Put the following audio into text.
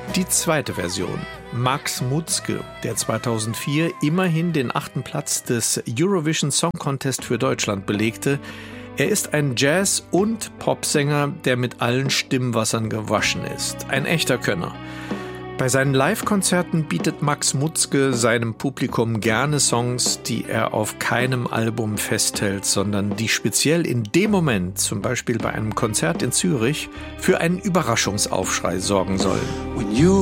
Die zweite Version. Max Mutzke, der 2004 immerhin den 8. Platz des Eurovision Song Contest für Deutschland belegte. Er ist ein Jazz- und Popsänger, der mit allen Stimmwassern gewaschen ist. Ein echter Könner. Bei seinen Live-Konzerten bietet Max Mutzke seinem Publikum gerne Songs, die er auf keinem Album festhält, sondern die speziell in dem Moment, zum Beispiel bei einem Konzert in Zürich, für einen Überraschungsaufschrei sorgen sollen.